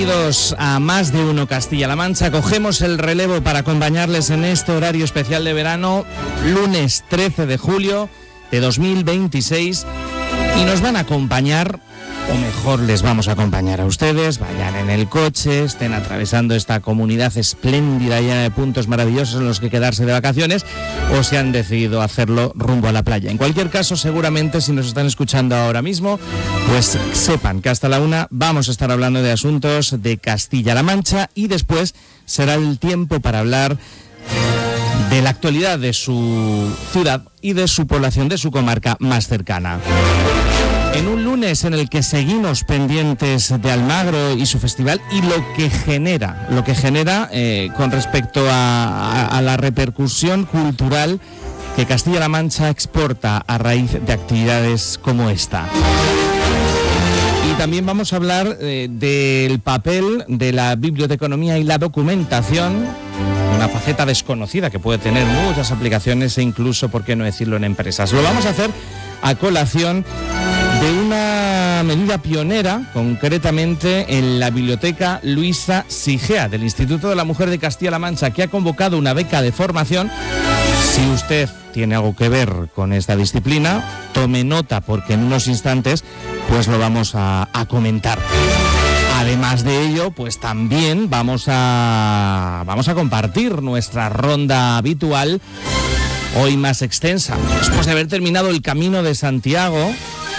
Bienvenidos a Más de Uno Castilla-La Mancha. Cogemos el relevo para acompañarles en este horario especial de verano, lunes 13 de julio de 2026, y nos van a acompañar, o mejor les vamos a acompañar a ustedes, vayan en el coche, estén atravesando esta comunidad espléndida llena de puntos maravillosos en los que quedarse de vacaciones, o si han decidido hacerlo rumbo a la playa. En cualquier caso, seguramente si nos están escuchando ahora mismo, pues sepan que hasta la 1 vamos a estar hablando de asuntos de Castilla-La Mancha, y después será el tiempo para hablar de la actualidad de su ciudad y de su población, de su comarca más cercana. En un lunes en el que seguimos pendientes de Almagro y su festival y lo que genera con respecto a la repercusión cultural que Castilla-La Mancha exporta a raíz de actividades como esta. Y también vamos a hablar del papel de la biblioteconomía y la documentación, una faceta desconocida que puede tener muchas aplicaciones e incluso, por qué no decirlo, en empresas. Lo vamos a hacer a colación de una medida pionera, concretamente en la Biblioteca Luisa Sigea del Instituto de la Mujer de Castilla-La Mancha, que ha convocado una beca de formación. Si usted tiene algo que ver con esta disciplina, tome nota, porque en unos instantes pues lo vamos a comentar. Además de ello, pues también vamos a compartir nuestra ronda habitual, hoy más extensa, después de haber terminado el Camino de Santiago.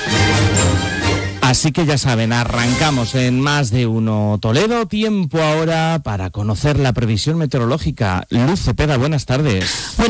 Así que ya saben, arrancamos en Más de Uno Toledo. Tiempo ahora para conocer la previsión meteorológica. Luz Cepeda, buenas tardes.